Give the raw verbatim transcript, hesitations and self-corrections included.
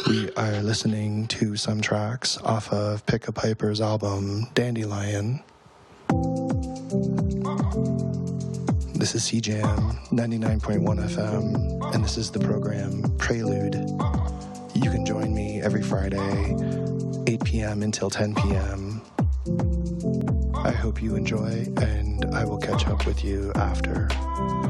We are listening to some tracks off of Pick a Piper's album, Dandelion. This is C Jam ninety-nine point one F M, and this is the program Prelude. You can join me every Friday, eight p.m. until ten p.m. I hope you enjoy, and I will catch up with you after.